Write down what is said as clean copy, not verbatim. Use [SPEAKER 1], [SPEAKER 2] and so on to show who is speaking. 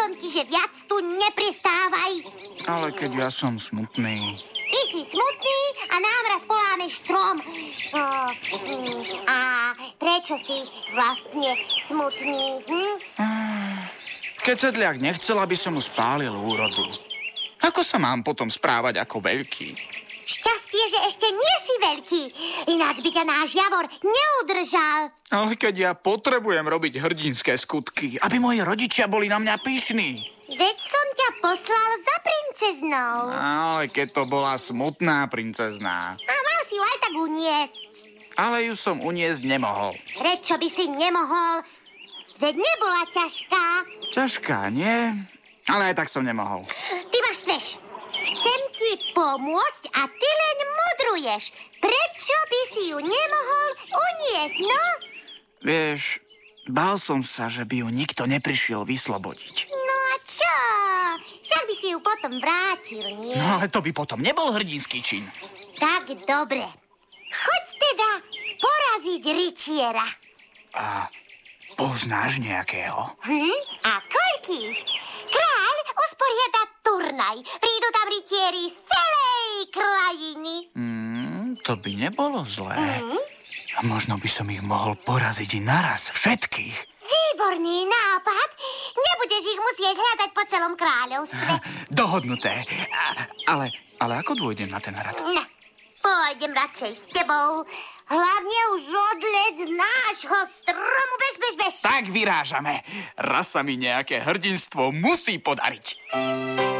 [SPEAKER 1] som ti, že viac tu nepristávaj.
[SPEAKER 2] Ale keď ja som smutný.
[SPEAKER 1] Ty si smutný a nám raz polámeš strom. A prečo si vlastne smutný?
[SPEAKER 2] Keď sedliak nechcel, aby som mu spálil úrodu. Ako sa mám potom správať ako veľký?
[SPEAKER 1] Šťastie, že ešte nie si veľký. Ináč by ťa náš Javor neudržal.
[SPEAKER 2] Ale keď ja potrebujem robiť hrdinské skutky, aby moji rodičia boli na mňa pyšní.
[SPEAKER 1] Veď som ťa poslal za princeznou.
[SPEAKER 2] Ale keď to bola smutná princezná.
[SPEAKER 1] A mal si ju aj tak uniesť.
[SPEAKER 2] Ale ju som uniesť nemohol.
[SPEAKER 1] Prečo by si nemohol? Veď nebola ťažká.
[SPEAKER 2] Ťažká, nie? Ale aj tak som nemohol.
[SPEAKER 1] Ty ma štveš. Chcem ti pomôcť a ty len mudruješ. Prečo by si ju nemohol uniesť, no?
[SPEAKER 2] Vieš, bál som sa, že by ju nikto neprišiel vyslobodiť.
[SPEAKER 1] No a čo? Však by si ju potom vrátil, nie?
[SPEAKER 2] No ale to by potom nebol hrdinský čin.
[SPEAKER 1] Tak dobre. Choď teda poraziť rytiera.
[SPEAKER 2] A poznáš nejakého?
[SPEAKER 1] A koľkých? Kráľ usporiada turnaj. Prídu tam rytieri z celej krajiny.
[SPEAKER 2] To by nebolo zlé. A možno by som ich mohol poraziť naraz, všetkých.
[SPEAKER 1] Výborný nápad. Nebudeš ich musieť hľadať po celom kráľovstve.
[SPEAKER 2] Dohodnuté. Ale ako dôjdem na ten hrad?
[SPEAKER 1] No, pôjdem radšej s tebou. Hlavne už odleď z nášho stromu. Bež.
[SPEAKER 2] Tak vyrážame. Raz sa mi nejaké hrdinstvo musí podariť.